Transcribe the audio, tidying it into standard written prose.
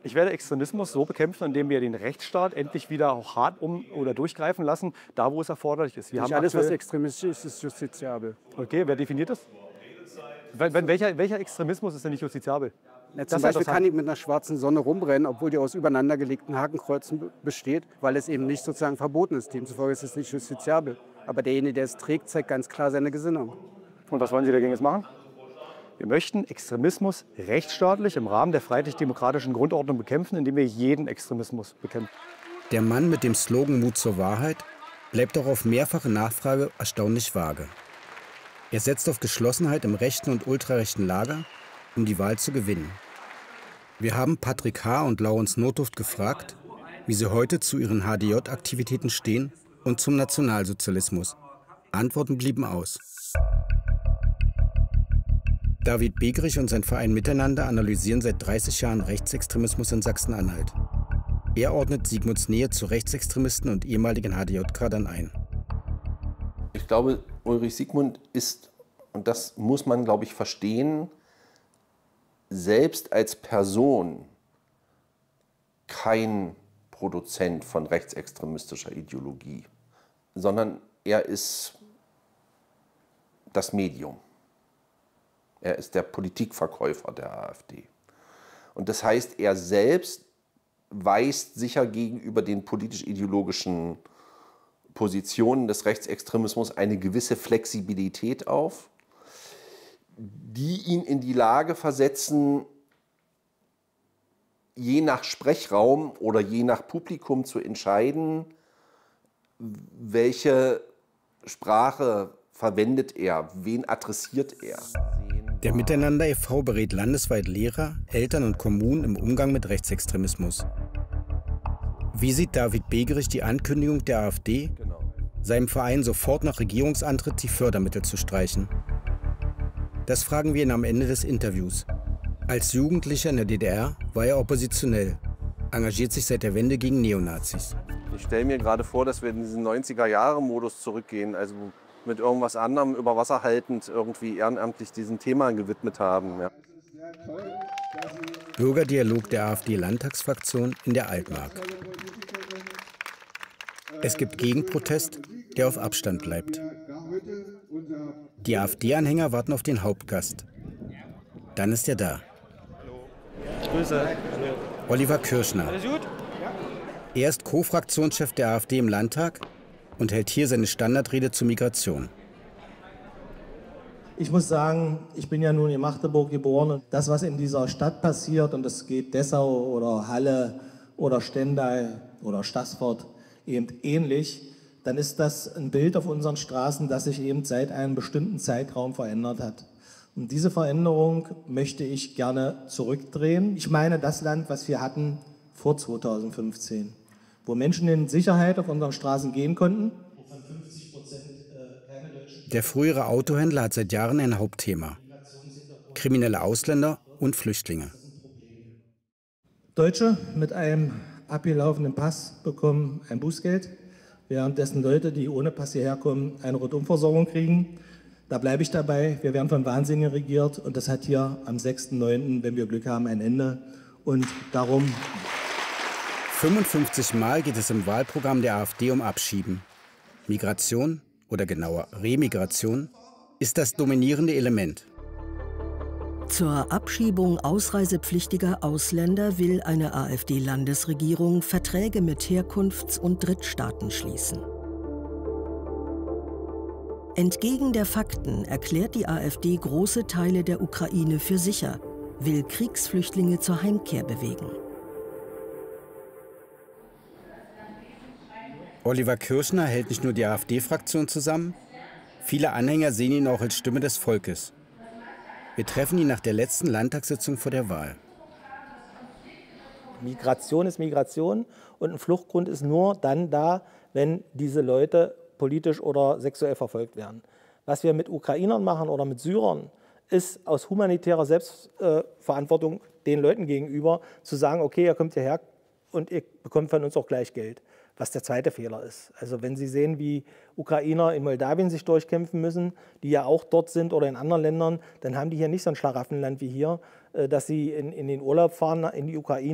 Ich werde Extremismus so bekämpfen, indem wir den Rechtsstaat endlich wieder auch hart oder durchgreifen lassen, da wo es erforderlich ist. Nicht alles, was extremistisch ist, ist justiziabel. Okay, wer definiert das? Welcher Extremismus ist denn nicht justiziabel? Ja, zum Beispiel kann ich mit einer schwarzen Sonne rumrennen, obwohl die aus übereinandergelegten Hakenkreuzen besteht, weil es eben nicht sozusagen verboten ist. Demzufolge ist es nicht justiziabel. Aber derjenige, der es trägt, zeigt ganz klar seine Gesinnung. Und was wollen Sie dagegen jetzt machen? Wir möchten Extremismus rechtsstaatlich im Rahmen der freiheitlich-demokratischen Grundordnung bekämpfen, indem wir jeden Extremismus bekämpfen. Der Mann mit dem Slogan Mut zur Wahrheit bleibt auch auf mehrfache Nachfrage erstaunlich vage. Er setzt auf Geschlossenheit im rechten und ultrarechten Lager, um die Wahl zu gewinnen. Wir haben Patrick H. und Laurens Notdurft gefragt, wie sie heute zu ihren HDJ-Aktivitäten stehen und zum Nationalsozialismus. Antworten blieben aus. David Begerich und sein Verein Miteinander analysieren seit 30 Jahren Rechtsextremismus in Sachsen-Anhalt. Er ordnet Sigmunds Nähe zu Rechtsextremisten und ehemaligen HDJ-Kadern ein. Ich glaube, Ulrich Sigmund ist, und das muss man, glaube ich, verstehen, selbst als Person kein Produzent von rechtsextremistischer Ideologie, sondern er ist das Medium. Er ist der Politikverkäufer der AfD. Und das heißt, er selbst weist sicher gegenüber den politisch-ideologischen Positionen des Rechtsextremismus eine gewisse Flexibilität auf, die ihn in die Lage versetzen, je nach Sprechraum oder je nach Publikum zu entscheiden, welche Sprache verwendet er, wen adressiert er. Der Miteinander e.V. berät landesweit Lehrer, Eltern und Kommunen im Umgang mit Rechtsextremismus. Wie sieht David Begerich die Ankündigung der AfD, seinem Verein sofort nach Regierungsantritt die Fördermittel zu streichen? Das fragen wir ihn am Ende des Interviews. Als Jugendlicher in der DDR war er oppositionell, engagiert sich seit der Wende gegen Neonazis. Ich stelle mir gerade vor, dass wir in diesen 90er-Jahre-Modus zurückgehen, also mit irgendwas anderem über Wasser haltend irgendwie ehrenamtlich diesem Thema gewidmet haben. Ja. Bürgerdialog der AfD-Landtagsfraktion in der Altmark. Es gibt Gegenprotest, der auf Abstand bleibt. Die AfD-Anhänger warten auf den Hauptgast. Dann ist er da. Grüße. Oliver Kirschner. Alles gut? Er ist Co-Fraktionschef der AfD im Landtag und hält hier seine Standardrede zur Migration. Ich muss sagen, ich bin ja nun in Magdeburg geboren und das, was in dieser Stadt passiert, und das geht Dessau oder Halle oder Stendal oder Staßfurt eben ähnlich, dann ist das ein Bild auf unseren Straßen, das sich eben seit einem bestimmten Zeitraum verändert hat. Und diese Veränderung möchte ich gerne zurückdrehen. Ich meine das Land, was wir hatten vor 2015, wo Menschen in Sicherheit auf unseren Straßen gehen konnten. Der frühere Autohändler hat seit Jahren ein Hauptthema: kriminelle Ausländer und Flüchtlinge. Deutsche mit einem abgelaufenen Pass bekommen ein Bußgeld, währenddessen Leute, die ohne Pass hierher kommen, eine Rundumversorgung kriegen. Da bleibe ich dabei. Wir werden von Wahnsinnigen regiert und das hat hier am 6.9., wenn wir Glück haben, ein Ende. Und darum... 55 Mal geht es im Wahlprogramm der AfD um Abschieben. Migration, oder genauer Remigration, ist das dominierende Element. Zur Abschiebung ausreisepflichtiger Ausländer will eine AfD-Landesregierung Verträge mit Herkunfts- und Drittstaaten schließen. Entgegen der Fakten erklärt die AfD große Teile der Ukraine für sicher, will Kriegsflüchtlinge zur Heimkehr bewegen. Oliver Kirschner hält nicht nur die AfD-Fraktion zusammen, viele Anhänger sehen ihn auch als Stimme des Volkes. Wir treffen ihn nach der letzten Landtagssitzung vor der Wahl. Migration ist Migration und ein Fluchtgrund ist nur dann da, wenn diese Leute politisch oder sexuell verfolgt werden. Was wir mit Ukrainern machen oder mit Syrern, ist aus humanitärer Selbstverantwortung den Leuten gegenüber zu sagen, okay, ihr kommt hierher und ihr bekommt von uns auch gleich Geld. Was der zweite Fehler ist. Also wenn Sie sehen, wie Ukrainer in Moldawien sich durchkämpfen müssen, die ja auch dort sind oder in anderen Ländern, dann haben die hier nicht so ein Schlaraffenland wie hier, dass sie in den Urlaub fahren in die Ukraine.